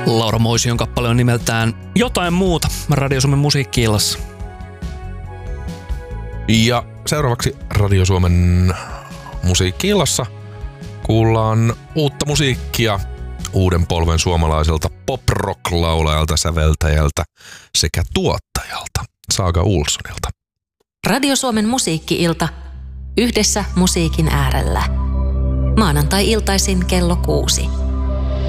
Laura Moision kappale on nimeltään Jotain muuta Radio Suomen musiikki-illassa. Ja seuraavaksi Radio Suomen musiikki-illassa kuullaan uutta musiikkia uuden polven suomalaiselta pop-rock-laulajalta, säveltäjältä sekä tuottajalta Saga Olssonilta. Radio Suomen musiikki-ilta yhdessä musiikin äärellä. Maanantai-iltaisin kello 6.